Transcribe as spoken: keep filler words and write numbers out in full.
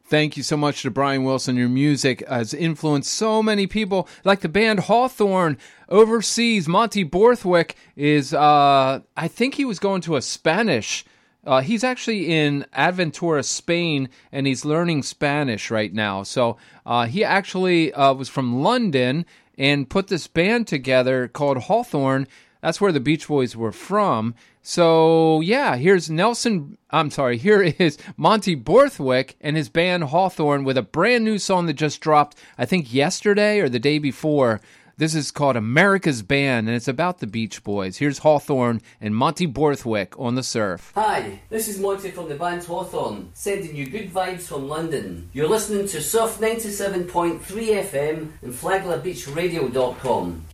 Thank you so much to Brian Wilson. Your music has influenced so many people, like the band Hawthorne overseas. Monty Borthwick is, uh, I think he was going to a Spanish. Uh, he's actually in Aventura, Spain, and he's learning Spanish right now. So uh, he actually uh, was from London and put this band together called Hawthorne. That's where the Beach Boys were from. So, yeah, here's Nelson, I'm sorry, here is Monty Borthwick and his band Hawthorne with a brand new song that just dropped, I think yesterday or the day before. This is called America's Band, and it's about the Beach Boys. Here's Hawthorne and Monty Borthwick on the Surf. Hi, this is Monty from the band Hawthorne, sending you good vibes from London. You're listening to Surf ninety-seven point three F M and Flagler Beach Radio dot com.